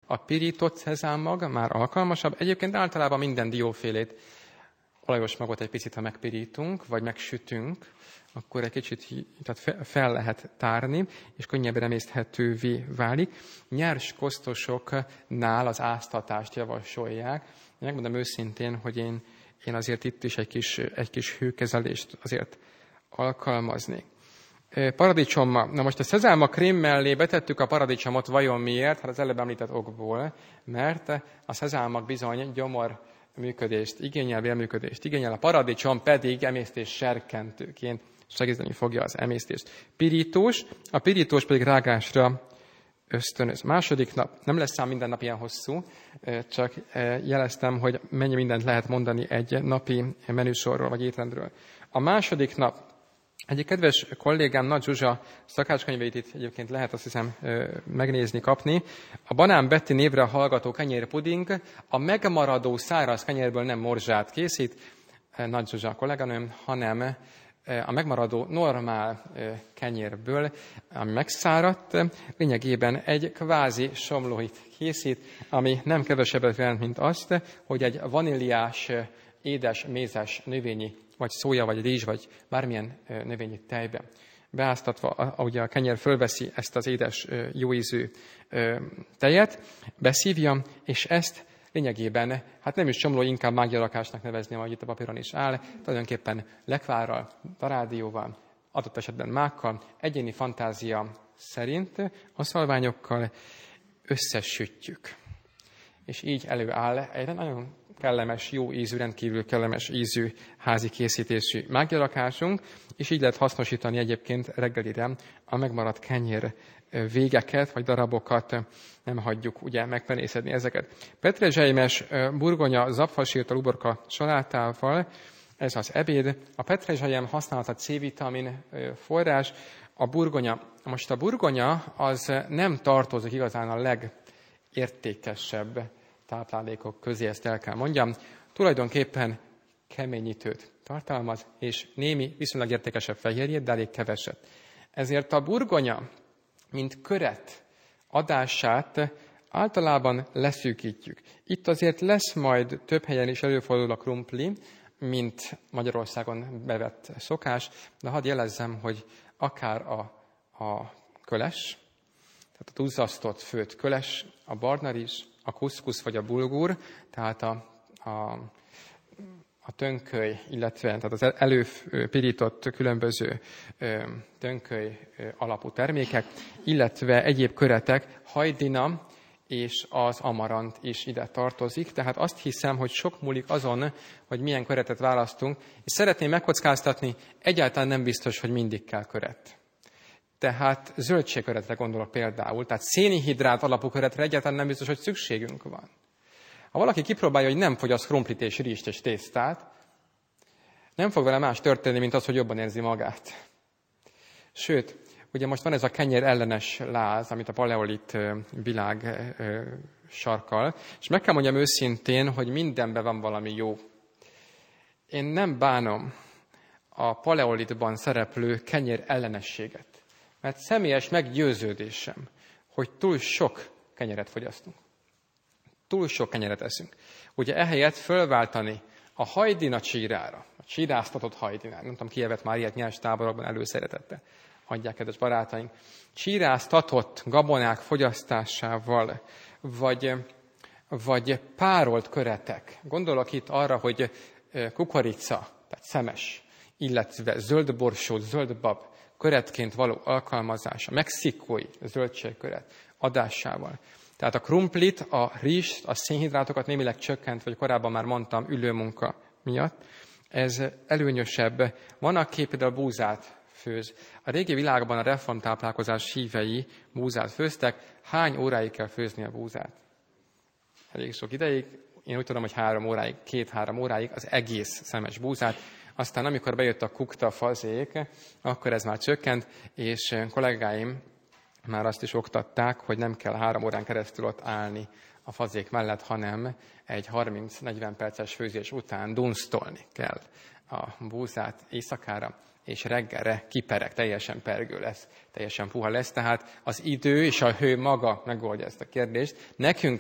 A pirított szezámmag már alkalmasabb. Egyébként általában minden diófélét, olajos magot egy picit, ha megpirítunk, vagy megsütünk, akkor egy kicsit tehát fel lehet tárni, és könnyebben emészthetővé válik. Nyers kosztosoknál az áztatást javasolják. Megmondom őszintén, hogy én azért itt is egy kis hőkezelést azért alkalmaznék. Paradicsommal. Na most a szezálma krém mellé betettük a paradicsomot, vajon miért? Hát az előbb említett okból, mert a szezálmak bizony gyomor működést igényel, vérműködést igényel, a paradicsom pedig emésztés serkentőként segíteni fogja az emésztést. Pirítós, a pirítós pedig rágásra ösztönöz. Második nap, nem lesz szám minden nap ilyen hosszú, csak jeleztem, hogy mennyi mindent lehet mondani egy napi menüsorról vagy étrendről. A második nap, egyik kedves kollégám, Nagy Zsuzsa szakácskönyveit itt egyébként lehet, azt hiszem, megnézni, kapni. A Banán Betty névre hallgató kenyérpuding a megmaradó száraz kenyérből nem morzsát készít, Nagy Zsuzsa kolléganőm, hanem a megmaradó normál kenyérből, ami megszáradt, lényegében egy kvázi somlóit készít, ami nem kevesebbet jelent, mint azt, hogy egy vaníliás, édes, mézes növényi, vagy szója, vagy rizs, vagy bármilyen növényi tejbe beáztatva, ugye a kenyér fölveszi ezt az édes, jóízű tejet, beszívja, és ezt lényegében, hát nem is csomló, inkább mágiarakásnak nevezni, ahogy itt a papíron is áll, tulajdonképpen lekvárral, darádióval, adott esetben mákkal, egyéni fantázia szerint a szalványokkal összesütjük. És így előáll egy nagyon kellemes, jó ízű, rendkívül kellemes ízű házi készítésű mágiarakásunk, és így lehet hasznosítani egyébként reggelire a megmaradt kenyér végeket, vagy darabokat, nem hagyjuk ugye megpenészedni ezeket. Petrezselymes burgonya zapfasírtal uborka salátával, ez az ebéd. A petrezselyem használata C-vitamin forrás, a burgonya. Most a burgonya az nem tartozik igazán a legértékesebb táplálékok közé, ezt el kell mondjam. Tulajdonképpen keményítőt tartalmaz, és némi viszonylag értékesebb fehérjét, de elég keveset. Ezért a burgonya, mint köret adását általában leszűkítjük. Itt azért lesz majd több helyen is előfordul a krumpli, mint Magyarországon bevett szokás, de hadd jelezzem, hogy akár a köles, tehát a duzzasztott főtt köles, a barna rizs, a kuszkusz vagy a bulgur, tehát a tönköly, illetve tehát az előpirított különböző tönköly alapú termékek, illetve egyéb köretek, hajdina és az amarant is ide tartozik. Tehát azt hiszem, hogy sok múlik azon, hogy milyen köretet választunk, és szeretném megkockáztatni, egyáltalán nem biztos, hogy mindig kell köret. Tehát zöldségköretre gondolok például, tehát szénhidrát alapú köretre egyáltalán nem biztos, hogy szükségünk van. Ha valaki kipróbálja, hogy nem fogyaszt krumplit és rizst és tésztát, nem fog vele más történni, mint az, hogy jobban érzi magát. Sőt, ugye most van ez a kenyér ellenes láz, amit a paleolit világ sarkal, és meg kell mondjam őszintén, hogy mindenben van valami jó. Én nem bánom a paleolitban szereplő kenyér ellenességet, mert személyes meggyőződésem, hogy túl sok kenyeret fogyasztunk. Túl sok kenyeret eszünk. Ugye ehelyett fölváltani a hajdina csírára, a csíráztatott hajdinára, nem tudom, ki evett már ilyet nyers táborokban előszeretettel, hagyják, kedves barátaink, csíráztatott gabonák fogyasztásával, vagy párolt köretek. Gondolok itt arra, hogy kukorica, tehát szemes, illetve zöldborsó, zöldbab köretként való alkalmazása, mexikói zöldségköret adásával. Tehát a krumplit, a rizst, a szénhidrátokat némileg csökkent, vagy korábban már mondtam, ülőmunka miatt. Ez előnyösebb. Van, aki például búzát főz. A régi világban a reformtáplálkozás hívei búzát főztek. Hány óráig kell főzni a búzát? Elég sok ideig. Én úgy tudom, hogy 3 óráig, 2-3 óráig az egész szemes búzát. Aztán amikor bejött a kukta fazék, akkor ez már csökkent, és kollégáim már azt is oktatták, hogy nem kell 3 órán keresztül ott állni a fazék mellett, hanem egy 30-40 perces főzés után dunsztolni kell a búzát éjszakára, és reggelre kipereg, teljesen pergő lesz, teljesen puha lesz. Tehát az idő és a hő maga megoldja ezt a kérdést. Nekünk